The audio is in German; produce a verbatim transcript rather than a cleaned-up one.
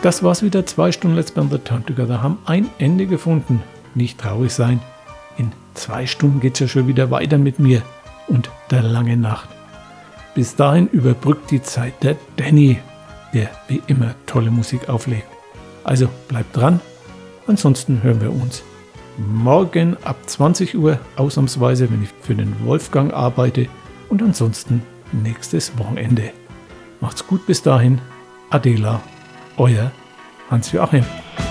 Das war's wieder, zwei Stunden Let's Play on the Turn Together haben ein Ende gefunden. Nicht traurig sein, in zwei Stunden geht's ja schon wieder weiter mit mir und der lange Nacht. Bis dahin überbrückt die Zeit der Danny, der wie immer tolle Musik auflegt. Also bleibt dran, ansonsten hören wir uns morgen ab zwanzig Uhr, ausnahmsweise, wenn ich für den Wolfgang arbeite, und ansonsten nächstes Wochenende. Macht's gut bis dahin, Adela, euer Hans-Joachim.